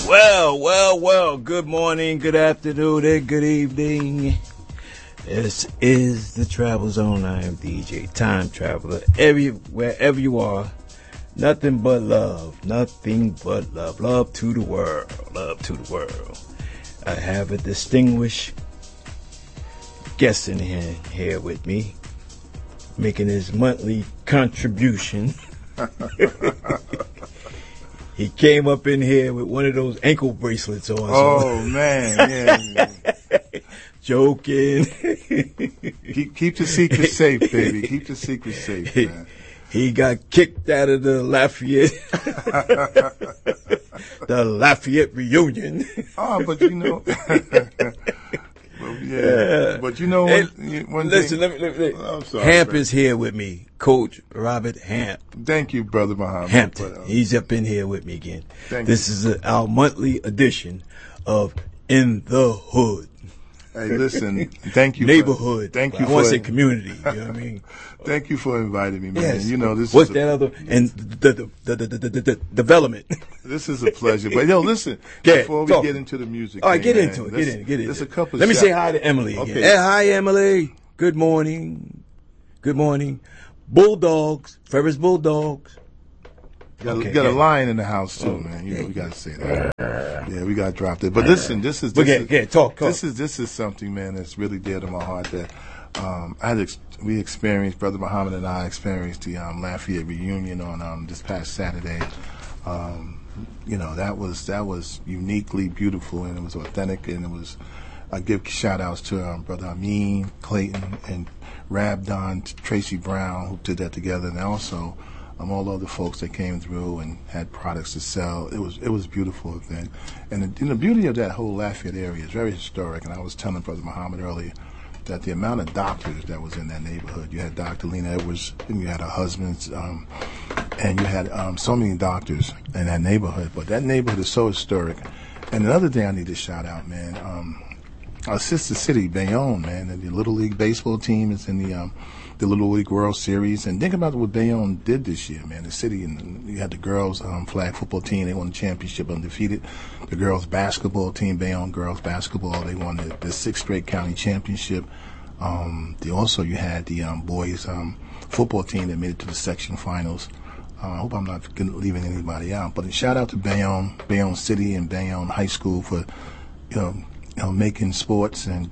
Well. Good morning, good afternoon, and good evening. This is the Travel Zone. I am DJ Time Traveler. Wherever you are, nothing but love. Nothing but love. Love to the world. Love to the world. I have a distinguished guest in here with me, making his monthly contribution. He came up in here with one of those ankle bracelets on. Oh, man. Yeah. Joking. Keep the secret safe, baby. Keep the secret safe, man. He got kicked out of the Lafayette. The Lafayette reunion. Oh, but you know. But you know one listen, thing. let me. I'm sorry, Hamp man. is here with me. Coach Robert Hamp. Thank you, Brother Muhammad. Hampton. He's up in here with me again. This is our monthly edition of In the Hood. Hey, listen, thank you. Neighborhood. Thank you I want to say community. You know what I mean? Thank you for inviting me, man. Yes. You know, this What's is that other? And the development. This is a pleasure. But yo, listen, before we get into the music. All right, get man, into it. Get in. There's a couple. Let me say hi to Emily again. Okay. Hey, hi, Emily. Good morning. Bulldogs. Ferris Bulldogs. Got a lion in the house too, man. You know, we got to say that. Yeah, we got to drop it. But listen, this is talk. This is something, man, that's really dear to my heart. That we experienced, Brother Muhammad and I experienced the Lafayette reunion on this past Saturday. You know, that was uniquely beautiful, and it was authentic, and it was. I give shout outs to Brother Amin Clayton and Rabdon Tracy Brown, who did that together, and also all other folks that came through and had products to sell. It was a beautiful event, and the beauty of that whole Lafayette area is very historic. And I was telling Brother Muhammad earlier that the amount of doctors that was in that neighborhood. You had Dr. Lena Edwards, and you had her husband's, and you had so many doctors in that neighborhood. But that neighborhood is so historic. And another thing I need to shout out, man. Our sister city, Bayonne, man, and the Little League baseball team is in the Little League World Series. And think about what Bayonne did this year, man. The city, and you had the girls flag football team. They won the championship undefeated. The girls basketball team, Bayonne girls basketball, they won the sixth straight county championship. You had the boys football team that made it to the section finals. I hope I'm not leaving anybody out. But a shout out to Bayonne City and Bayonne High School for, making sports and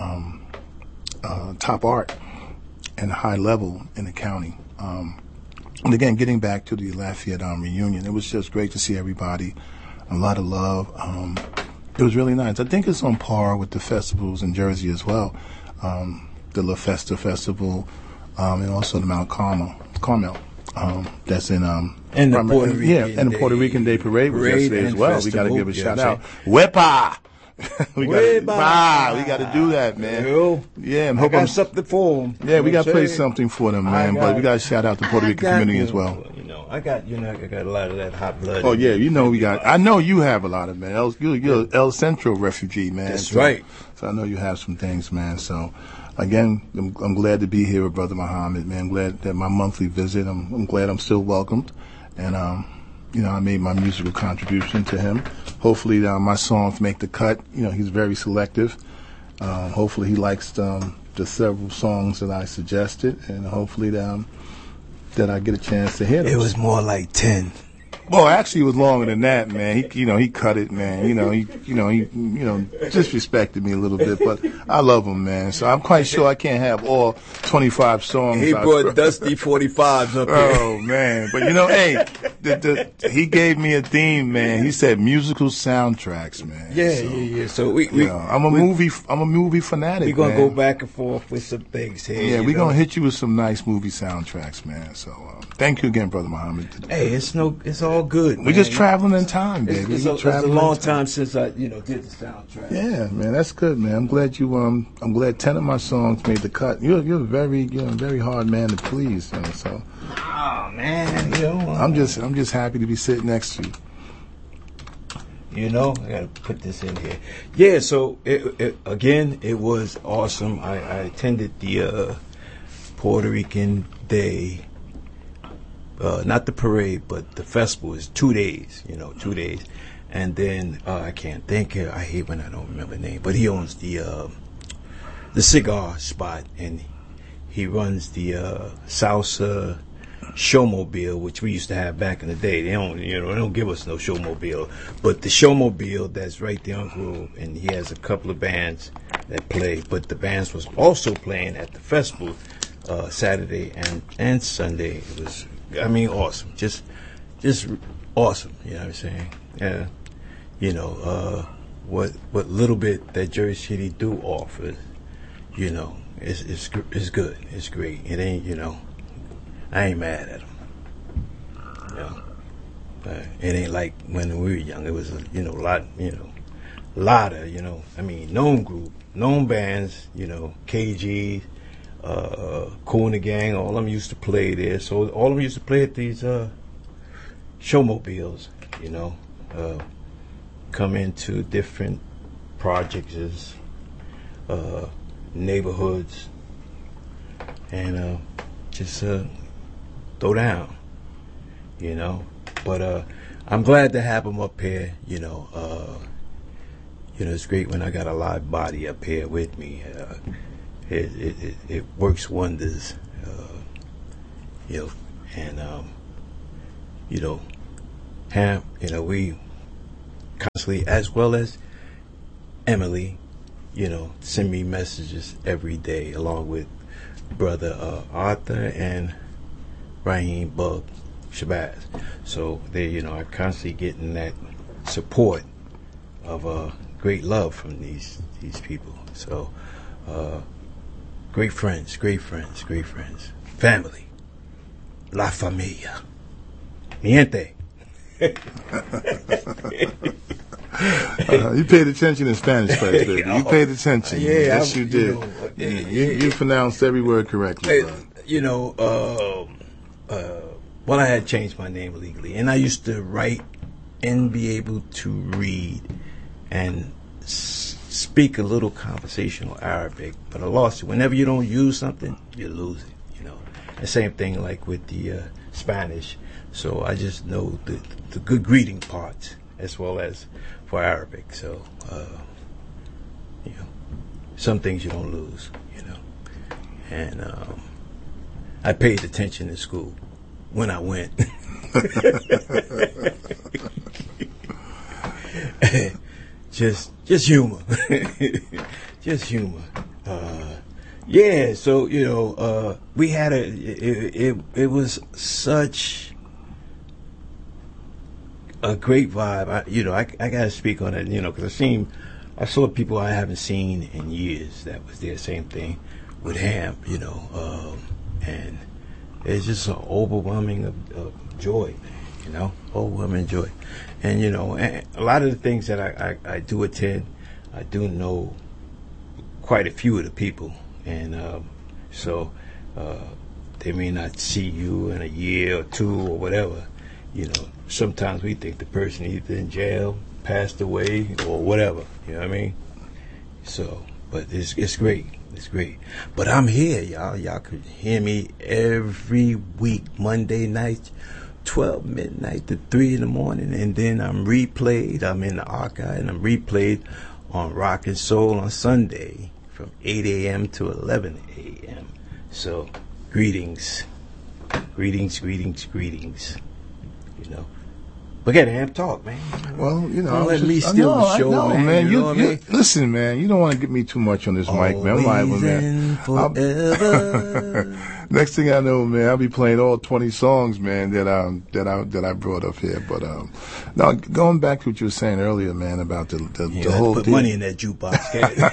top art and high level in the county. And again, getting back to the Lafayette reunion, it was just great to see everybody. A lot of love. It was really nice. I think it's on par with the festivals in Jersey as well. The La Festa Festival, and also the Mount Carmel. That's in the Puerto Rican and the Puerto Rican Day Parade was yesterday as well. We got to give a shout out. Wepa! we got to do that, man. Yeah, I got something for them. Yeah, we got to play something for them, man. But we got to shout out the Puerto Rican community as well. I got a lot of that hot blood. Oh yeah, I know you have a lot of, man. You're El Centro refugee, man. That's right. So I know you have some things, man. So again, I'm glad to be here with Brother Muhammad, man. I'm glad that my monthly visit. I'm glad I'm still welcomed, and I made my musical contribution to him. Hopefully, my songs make the cut. He's very selective. Hopefully, he likes the several songs that I suggested, and hopefully that I get a chance to hear them. It was more like 10. Well, actually, it was longer than that, man. He cut it, man. He disrespected me a little bit, but I love him, man. So I'm quite sure I can't have all 25 songs. He brought Dusty 45s up here. Oh man, but hey, he gave me a theme, man. He said musical soundtracks, man. Yeah. So I'm a movie fanatic. We're gonna go back and forth with some things here. Yeah, we're gonna hit you with some nice movie soundtracks, man. So thank you again, Brother Muhammad. Hey, it's all good. We're just traveling in time, baby. It's a long time since I, did the soundtrack. Yeah, man, that's good, man. I'm glad I'm glad 10 of my songs made the cut. You're a very hard man to please, so. Oh man, I'm just happy to be sitting next to you. I gotta put this in here. Yeah, so it was awesome. I attended the Puerto Rican Day. Not the parade, but the festival is 2 days, 2 days. And then I can't think. I hate when I don't remember the name, but he owns the cigar spot, and he runs the Salsa Showmobile, which we used to have back in the day. They don't give us no Showmobile, but the Showmobile that's right there on Grove, and he has a couple of bands that play. But the bands was also playing at the festival Saturday and Sunday. It was, I mean, awesome, just awesome. You know what I'm saying? Yeah. You know what little bit that Jersey City do offer, you know, it's good. It's great. It ain't, you know, I ain't mad at them. You know, it ain't like when we were young. It was a lot of, you know, I mean, known bands, you know, KG, Kool and the Gang, all of them used to play there. So all of them used to play at these showmobiles, you know, come into different projects, neighborhoods, and just throw down, you know. But I'm glad to have them up here, you know. It's great when I got a live body up here with me. It works wonders, you know. And we constantly, as well as Emily, you know, send me messages every day, along with brother Arthur and Raheem Bug Shabazz. So they, you know, are constantly getting that support of great love from these people. So great friends, family, la familia, miente. You paid attention in Spanish class, baby. You paid attention. Yeah, yes, you did. You pronounced every word correctly, bro. You know, well, I had changed my name legally, and I used to write and be able to read and speak a little conversational Arabic, but I lost it. Whenever you don't use something, you lose it, you know. The same thing like with the Spanish. So I just know the good greeting parts as well as for Arabic. So, you know, some things you don't lose, you know. And I paid attention in school when I went. Just humor. Just humor. Yeah, so, you know, we had it was such a great vibe. I gotta speak on it, you know, because I saw people I haven't seen in years that was there. Same thing with Ham, you know, and it's just an overwhelming of joy, you know, overwhelming joy. And, you know, and a lot of the things that I do attend, I do know quite a few of the people, and so they may not see you in a year or two or whatever. You know, sometimes we think the person either in jail, passed away, or whatever. You know what I mean? So, but it's great. It's great. But I'm here, y'all. Y'all could hear me every week, Monday nights, 12 midnight to 3 in the morning, and then I'm replayed. I'm in the archive, and I'm replayed on Rock and Soul on Sunday from 8 a.m. to 11 a.m. So, greetings. You know, but get Ham talk, man. Well, you know, don't let me steal the show, man. You know what I mean? Listen, man, you don't want to get me too much on this mic, man. I'm liable, man. Forever. Next thing I know, man, I'll be playing all 20 songs, man, that I brought up here. But now going back to what you were saying earlier, man, about the whole put deal. Money in that jukebox.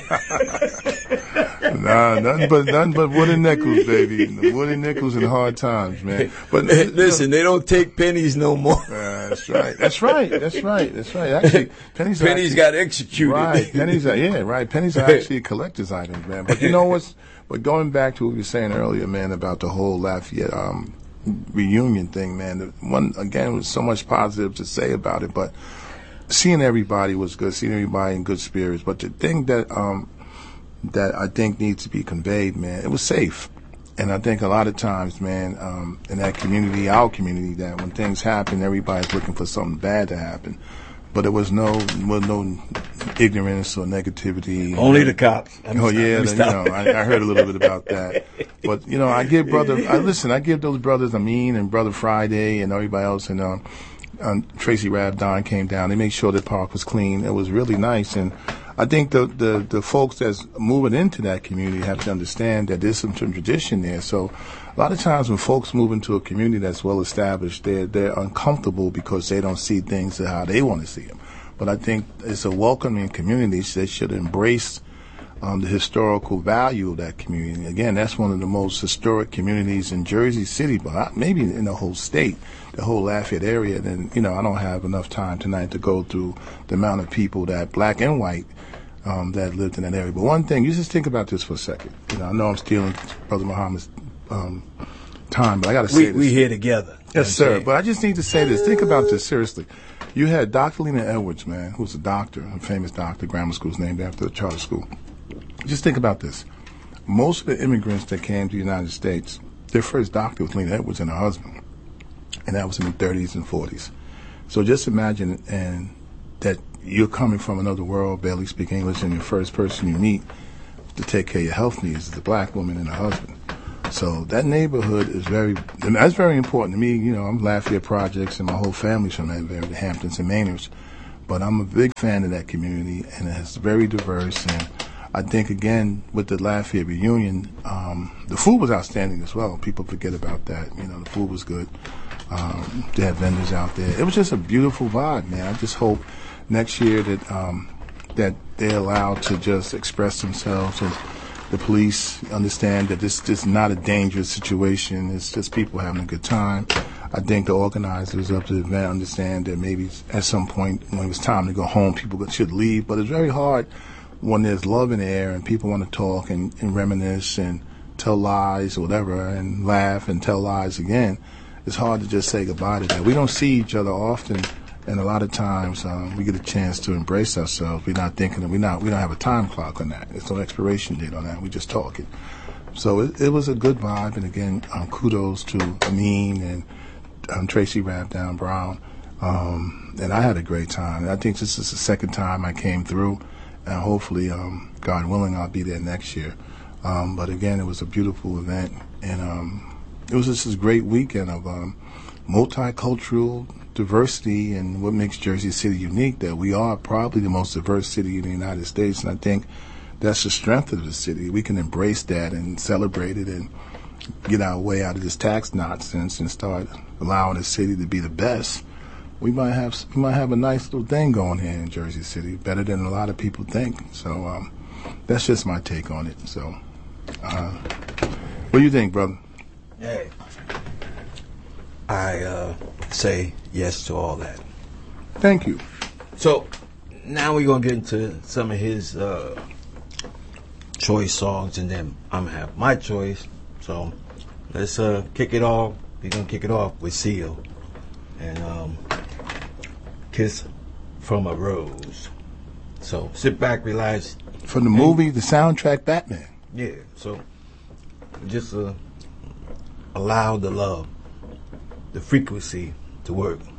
Nah, nothing but wooden nickels, baby. Wooden nickels and hard times, man. But listen, they don't take pennies no more. That's right. Actually, pennies got executed. Right, pennies are actually collector's items, man. But you know what's? But going back to what you were saying earlier, man, about the whole Lafayette reunion thing, man. Was so much positive to say about it, but seeing everybody was good. Seeing everybody in good spirits. But the thing that I think needs to be conveyed, man, it was safe. And I think a lot of times, man, in that community, our community, that when things happen, everybody's looking for something bad to happen. but there was no ignorance or negativity. Only the cops. I heard a little bit about that. But, I give those brothers, Amin and Brother Friday and everybody else, and Tracy Rabdon came down. They made sure the park was clean. It was really nice. And I think the folks that's moving into that community have to understand that there's some tradition there. So a lot of times when folks move into a community that's well established, they're uncomfortable because they don't see things how they want to see them. But I think it's a welcoming community. They should embrace the historical value of that community. Again, that's one of the most historic communities in Jersey City, but maybe in the whole state, the whole Lafayette area. And, I don't have enough time tonight to go through the amount of people that, black and white, that lived in that area. But one thing, you just think about this for a second. I know I'm stealing Brother Muhammad's time, but I got to say this. We here together. Yes, sir. But I just need to say this. Think about this seriously. You had Dr. Lena Edwards, man, who's a doctor, a famous doctor. Grammar school is named after the charter school. Just think about this. Most of the immigrants that came to the United States, their first doctor was Lena Edwards and her husband. And that was in the 30s and 40s. So just imagine that you're coming from another world, barely speak English, and your first person you meet to take care of your health needs is a black woman and her husband. So that neighborhood is that's very important to me. I'm Lafayette Projects and my whole family's from the Hamptons and Maynards. But I'm a big fan of that community, and it's very diverse. And I think, again, with the Lafayette reunion, the food was outstanding as well. People forget about that. The food was good. They had vendors out there. It was just a beautiful vibe, man. I just hope next year that they're allowed to just express themselves and the police understand that this is not a dangerous situation. It's just people having a good time. I think the organizers of the event understand that maybe at some point when it's time to go home, people should leave. But it's very hard when there's love in the air and people want to talk and reminisce and tell lies or whatever and laugh and tell lies again. It's hard to just say goodbye to that. We don't see each other often, and a lot of times we get a chance to embrace ourselves. We're not thinking we don't have a time clock on that. There's no expiration date on that. We're just talking. So it was a good vibe, and again, kudos to Amin and Tracy Rabdown Brown, and I had a great time. And I think this is the second time I came through, and hopefully, God willing, I'll be there next year. But again, it was a beautiful event, and it was just this great weekend of multicultural diversity and what makes Jersey City unique, that we are probably the most diverse city in the United States, and I think that's the strength of the city. We can embrace that and celebrate it and get our way out of this tax nonsense and start allowing the city to be the best. We might have a nice little thing going here in Jersey City, better than a lot of people think. So that's just my take on it. So what do you think, brother? Hey, I say yes to all that. Thank you. So now we're going to get into some of his choice songs, and then I'm going to have my choice. So let's kick it off. We're going to kick it off with Seal and Kiss from a Rose. So sit back, relax. From the movie, the soundtrack, Batman. Yeah, so just allow the love, the frequency to work.